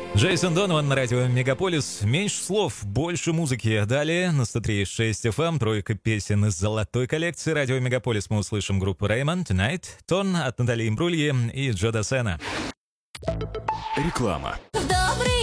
Джейсон Донован на радио Мегаполис. Меньше слов, больше музыки. Далее на 103.6 FM тройка песен из золотой коллекции радио Мегаполис. Мы услышим группу Raymond, Tonight, Тон от Натальи Имбрульи и Джо Дассена. Реклама. Добрый